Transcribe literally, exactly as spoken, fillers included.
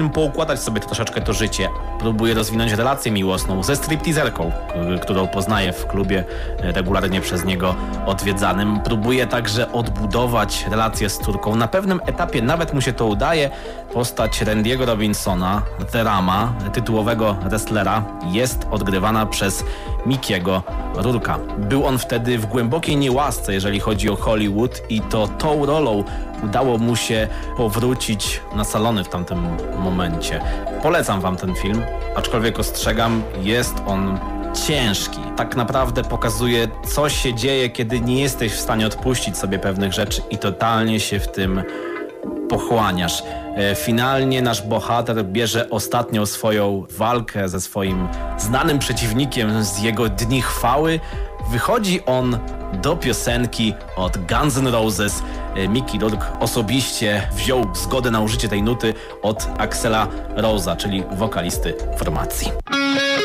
poukładać sobie troszeczkę to życie. Próbuje rozwinąć relację miłosną ze stripteaserką, którą poznaje w klubie regularnie przez niego odwiedzanym. Próbuje także odbudować relację z córką. Na pewnym etapie nawet mu się to udaje. Postać Randy'ego Robinsona, The Rama, tytułowego wrestlera, jest odgrywana przez Mickiego Rourke'a. Był on wtedy w głębokiej niełasce, jeżeli chodzi o Hollywood, i to tą rolą udało mu się powrócić na salony w tamtym momencie. Polecam wam ten film, aczkolwiek ostrzegam, jest on ciężki. Tak naprawdę pokazuje, co się dzieje, kiedy nie jesteś w stanie odpuścić sobie pewnych rzeczy i totalnie się w tym pochłaniasz. Finalnie nasz bohater bierze ostatnią swoją walkę ze swoim znanym przeciwnikiem z jego dni chwały. Wychodzi on do piosenki od Guns N' Roses. Mickey Rourke osobiście wziął zgodę na użycie tej nuty od Axela Rose'a, czyli wokalisty formacji.